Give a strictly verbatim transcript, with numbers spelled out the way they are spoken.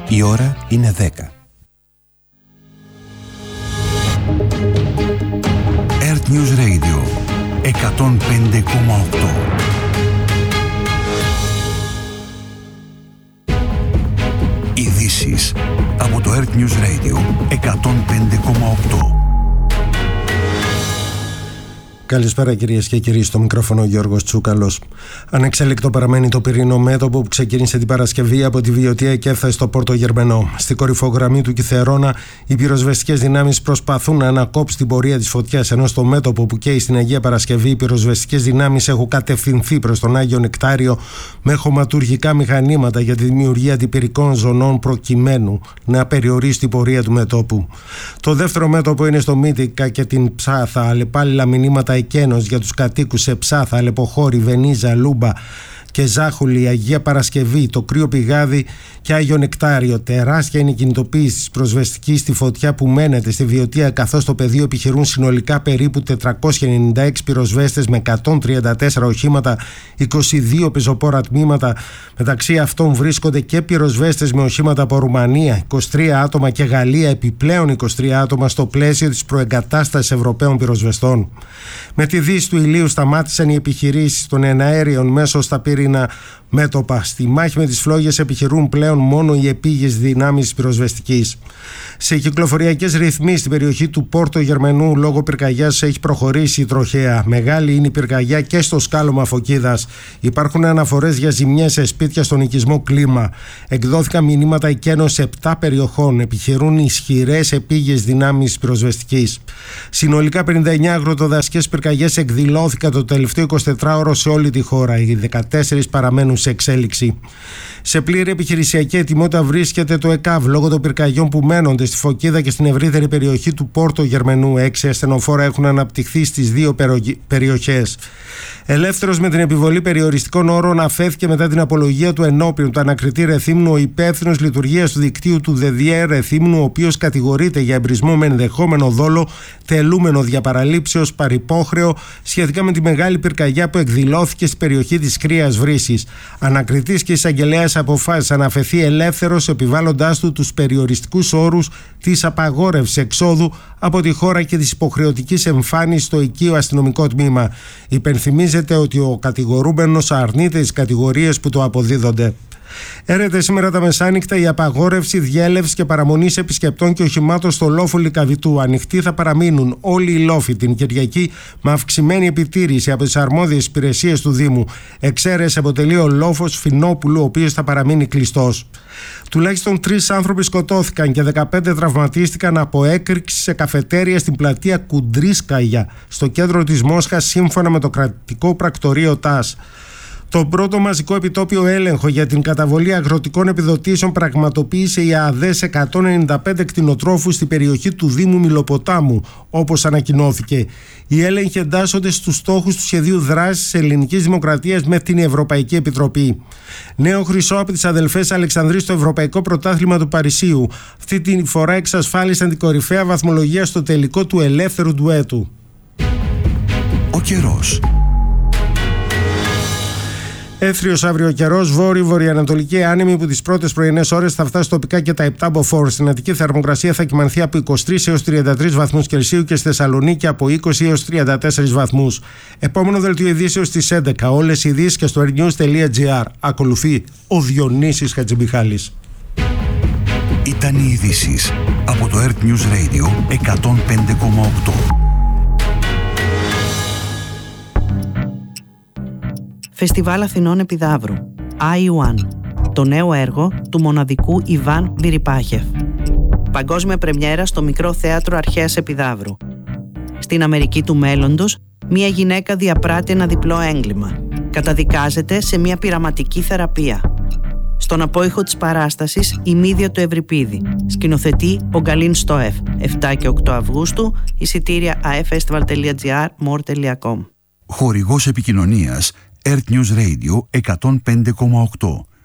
Η ώρα είναι δέκα. Earth News Radio εκατόν πέντε κόμμα οκτώ. Ειδήσεις από το Earth News Radio εκατόν πέντε κόμμα οκτώ. Καλησπέρα κυρίες και κύριοι, στο μικρόφωνο Γιώργος Τσούκαλος. Ανεξέλεκτο παραμένει το πυρηνό μέτωπο που ξεκίνησε την Παρασκευή από τη Βιωτία και έφτασε στο Πόρτο Γερμενό. Στη κορυφογραμμή του Κιθερώνα, οι πυροσβεστικές δυνάμεις προσπαθούν να ανακόψουν την πορεία της φωτιάς, ενώ στο μέτωπο που καίει στην Αγία Παρασκευή, οι πυροσβεστικές δυνάμεις έχουν κατευθυνθεί προς τον Άγιο Νεκτάριο με χωματουργικά μηχανήματα για τη δημιουργία αντιπυρικών ζωνών προκειμένου να περιορίσει την πορεία του μετώπου. Το δεύτερο μέτωπο είναι στο Μύτικα και την Ψάθα, αλλεπάλληλα μηνύματα εκένος για τους κατοίκους σε Ψάθα, Αλεποχώρη, Βενίζα, Λούμπα και Ζάχουλη, Αγία Παρασκευή, το Κρύο Πηγάδι και Άγιο Νεκτάριο. Τεράστια είναι η κινητοποίηση της προσβεστικής στη φωτιά που μένεται στη Βιωτία, καθώς στο πεδίο επιχειρούν συνολικά περίπου τετρακόσιοι ενενήντα έξι πυροσβέστες με εκατόν τριάντα τέσσερα οχήματα, είκοσι δύο πεζοπόρα τμήματα. Μεταξύ αυτών βρίσκονται και πυροσβέστες με οχήματα από Ρουμανία, είκοσι τρία άτομα, και Γαλλία, επιπλέον είκοσι τρία άτομα, στο πλαίσιο της προεγκατάστασης Ευρωπαίων πυροσβεστών. Με τη δύση του ηλίου σταμάτησαν οι επιχειρήσεις των εναέριων μέσω στα πυρήνα μέτωπα. Στη μάχη με τις φλόγες επιχειρούν πλέον μόνο οι επίγειες δυνάμεις της πυροσβεστικής. Σε κυκλοφοριακές ρυθμίσεις στην περιοχή του Πόρτο Γερμενού, λόγω πυρκαγιάς, έχει προχωρήσει η τροχέα. Μεγάλη είναι η πυρκαγιά και στο σκάλωμα Φωκίδας. Υπάρχουν αναφορές για ζημιές σε σπίτια στον οικισμό Κλίμα. Εκδόθηκαν μηνύματα εκένος σε επτά περιοχών. Επιχειρούν ισχυρές επίγειες δυνάμεις της πυροσβεστικής. Συνολικά πενήντα εννέα αγροτοδασικές πυρκαγιές εκδηλώθηκαν το τελευταίο εικοσιτετράωρο σε όλη τη χώρα. Οι δεκατέσσερις παραμένουν σε εξέλιξη. Σε πλήρη επιχειρησιακή ετοιμότητα βρίσκεται το ΕΚΑΒ λόγω των πυρκαγιών που μένονται στη Φωκίδα και στην ευρύτερη περιοχή του Πόρτο Γερμενού. Έξι ασθενοφόρα έχουν αναπτυχθεί στις δύο περιοχές. Ελεύθερος με την επιβολή περιοριστικών όρων αφέθηκε μετά την απολογία του ενώπιον του ανακριτή Ρεθύμνου ο υπεύθυνος λειτουργίας του δικτύου του ΔΕΔΙΕ Ρεθύμνου, ο οποίος κατηγορείται για εμπρισμό με ενδεχόμενο δόλο, τελούμενο διαπαραλήψεως, παρυπόχρεο σχετικά με τη μεγάλη πυρκαγιά που εκδηλώθηκε στην περιοχή της Κρύας Βρύσης. Ανακριτής και εισαγγελέας αποφάσισαν να αφαιθεί ελεύθερος, επιβάλλοντάς του τους περιοριστικούς όρους της απαγόρευσης εξόδου από τη χώρα και της υποχρεωτικής εμφάνισης στο οικείο αστυνομικό τμήμα. Υπενθυμίζεται ότι ο κατηγορούμενος αρνείται τις κατηγορίες που το αποδίδονται. Έρεται σήμερα τα μεσάνυχτα η απαγόρευση διέλευσης και παραμονής επισκεπτών και οχημάτων στο λόφο Λυκαβητού. Ανοιχτοί θα παραμείνουν όλοι οι λόφοι την Κυριακή με αυξημένη επιτήρηση από τις αρμόδιες υπηρεσίες του Δήμου. Εξαίρεση αποτελεί ο λόφος Φινόπουλου, ο οποίος θα παραμείνει κλειστός. Τουλάχιστον τρεις άνθρωποι σκοτώθηκαν και δεκαπέντε τραυματίστηκαν από έκρηξη σε καφετέρια στην πλατεία Κουντρίσκαγια, στο κέντρο της Μόσχας, σύμφωνα με το κρατικό πρακτορείο ΤΑΣ. Το πρώτο μαζικό επιτόπιο έλεγχο για την καταβολή αγροτικών επιδοτήσεων πραγματοποίησε η ΑΔΕ σε εκατόν ενενήντα πέντε κτηνοτρόφους στην περιοχή του Δήμου Μιλοποτάμου, όπως ανακοινώθηκε. Οι έλεγχοι εντάσσονται στους στόχους του σχεδίου δράσης της Ελληνικής Δημοκρατίας με την Ευρωπαϊκή Επιτροπή. Νέο χρυσό από τις αδελφές Αλεξανδρής στο Ευρωπαϊκό Πρωτάθλημα του Παρισίου. Αυτή τη φορά εξασφάλισαν την κορυφαία βαθμολογία στο τελικό του ελεύθερου ντουέτου. Ο καιρός. Έθριος αύριο καιρός, βόρειο-βορειοανατολική άνεμη που τις πρώτες πρωινές ώρες θα φτάσει τοπικά και τα επτά μποφόρ. Στην Αττική θερμοκρασία θα κυμανθεί από είκοσι τρεις έως τριάντα τρεις βαθμούς Κελσίου και στη Θεσσαλονίκη από είκοσι έως τριάντα τέσσερις βαθμούς. Επόμενο δελτίο ειδήσεως στις έντεκα. Όλες οι ειδήσεις και στο airnews τελεία gr. Ακολουθεί ο Διονύσης Χατζημιχάλης. Ήταν οι ειδήσεις από το Earth News Radio εκατόν πέντε κόμμα οκτώ. Φεστιβάλ Αθηνών Επιδαύρου, άι ουάν, το νέο έργο του μοναδικού Ιβάν Βιριπάχεφ. Παγκόσμια πρεμιέρα στο Μικρό Θέατρο Αρχαίας Επιδαύρου. Στην Αμερική του μέλλοντος, μία γυναίκα διαπράττει ένα διπλό έγκλημα. Καταδικάζεται σε μία πειραματική θεραπεία. Στον απόϊχο της παράστασης, η Μύδια του Ευρυπίδη. Σκηνοθετεί ο Γκαλίν Στόεφ. επτά και οκτώ Αυγούστου, εισιτήρια aefestival τελεία gr, more τελεία com. Χορηγός επικοινωνίας Earth News Radio εκατόν πέντε κόμμα οκτώ.